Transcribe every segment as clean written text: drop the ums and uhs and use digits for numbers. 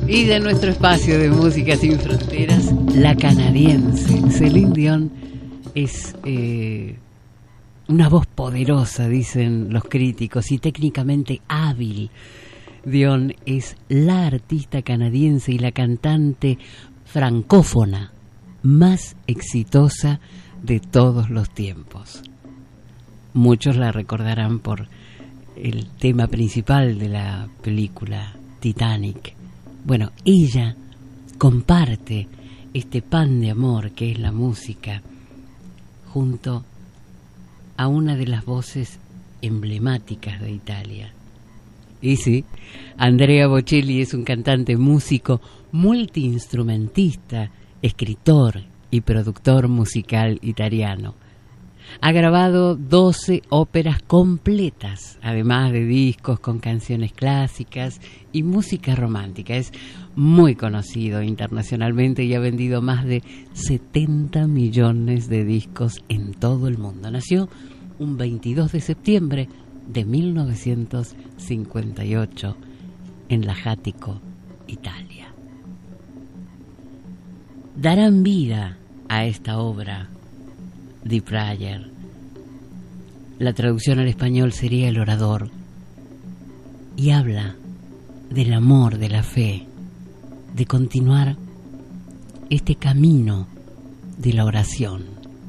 Y de nuestro espacio de música sin fronteras, la canadiense Céline Dion es una voz poderosa, dicen los críticos, y técnicamente hábil. Dion es la artista canadiense y la cantante francófona más exitosa de todos los tiempos. Muchos la recordarán por el tema principal de la película Titanic. Bueno, ella comparte este pan de amor que es la música junto a una de las voces emblemáticas de Italia. Y sí, Andrea Bocelli es un cantante, músico, multiinstrumentista, escritor y productor musical italiano. Ha grabado 12 óperas completas, además de discos con canciones clásicas y música romántica. Es muy conocido internacionalmente y ha vendido más de 70 millones de discos en todo el mundo. Nació un 22 de septiembre de 1958 en Lajatico, Italia. Darán vida a esta obra Die Prayer. La traducción al español sería El orador, y habla del amor, de la fe, de continuar este camino de la oración.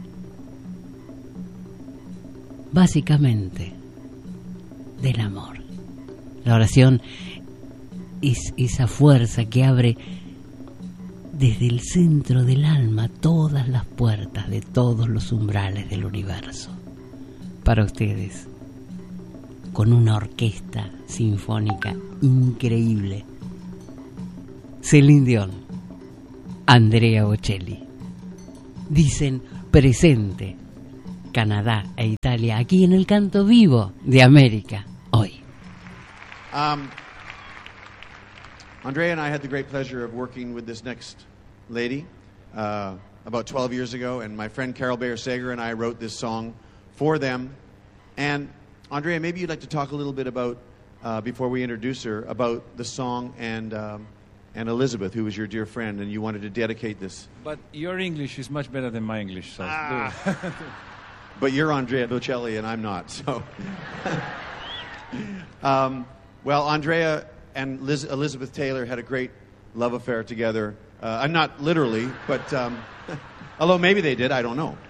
Básicamente, del amor. La oración es esa fuerza que abre desde el centro del alma todas las puertas de todos los umbrales del universo. Para ustedes, con una orquesta sinfónica increíble, Céline Dion, Andrea Bocelli. Dicen presente Canadá e Italia aquí en el Canto Vivo de América hoy. Andrea and I had the great pleasure of working with this next lady about 12 years ago, and my friend Carol Bayer-Sager and I wrote this song for them. And Andrea, maybe you'd like to talk a little bit about, before we introduce her, about the song and Elizabeth, who was your dear friend, and you wanted to dedicate this. But your English is much better than my English. So But you're Andrea Bocelli and I'm not, so. Well, Andrea and Elizabeth Taylor had a great love affair together. Not literally, but although maybe they did, I don't know.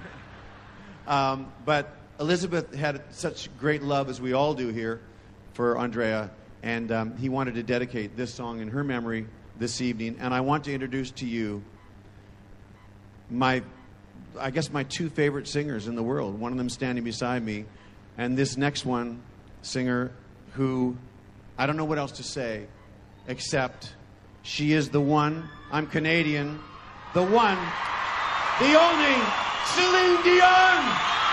But Elizabeth had such great love, as we all do here, for Andrea, and he wanted to dedicate this song in her memory this evening. And I want to introduce to you my two favorite singers in the world. One of them standing beside me, and this next one, singer who, I don't know what else to say, except she is the one. I'm Canadian. The one, the only, Céline Dion.